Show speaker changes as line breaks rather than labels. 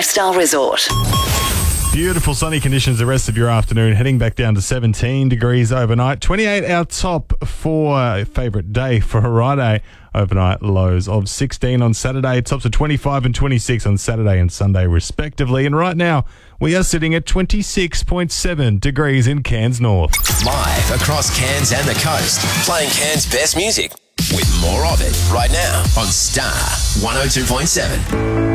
Lifestyle Resort.
Beautiful sunny conditions the rest of your afternoon, heading back down to 17 degrees overnight. 28 our top for favourite day for Friday. Overnight lows of 16 on Saturday, tops of 25 and 26 on Saturday and Sunday respectively. And right now, we are sitting at 26.7 degrees in Cairns North.
Live across Cairns and the coast, playing Cairns' best music with more of it right now on Star 102.7.